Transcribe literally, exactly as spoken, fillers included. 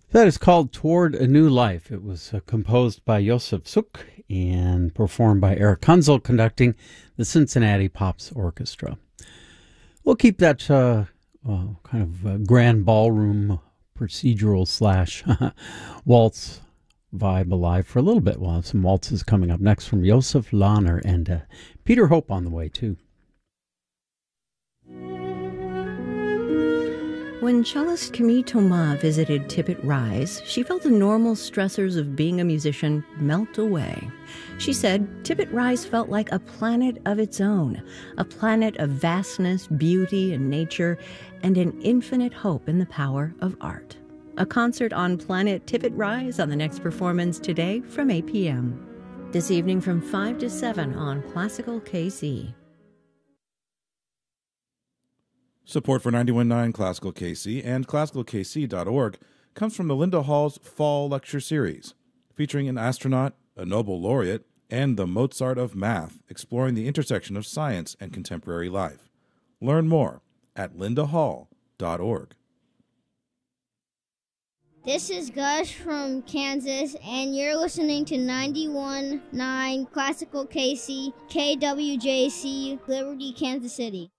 That is called Toward a New Life. It was uh, composed by Josef Suk and performed by Eric Kunzel, conducting the Cincinnati Pops Orchestra. We'll keep that uh, uh, kind of uh, grand ballroom procedural slash waltz vibe alive for a little bit. We'll have some waltzes coming up next from Josef Lahner and uh, Peter Hope on the way, too. When cellist Camille Thomas visited Tippett Rise, she felt the normal stressors of being a musician melt away. She said Tippett Rise felt like a planet of its own, a planet of vastness, beauty, and nature, and an infinite hope in the power of art. A concert on Planet Tippett Rise on the next performance today from eight p.m. This evening from five to seven on Classical K C. Support for ninety-one point nine Classical K C and classical k c dot org comes from the Linda Hall's Fall Lecture Series, featuring an astronaut, a Nobel laureate, and the Mozart of math, exploring the intersection of science and contemporary life. Learn more at linda hall dot org. This is Gus from Kansas, and you're listening to ninety-one point nine Classical K C, K W J C, Liberty, Kansas City.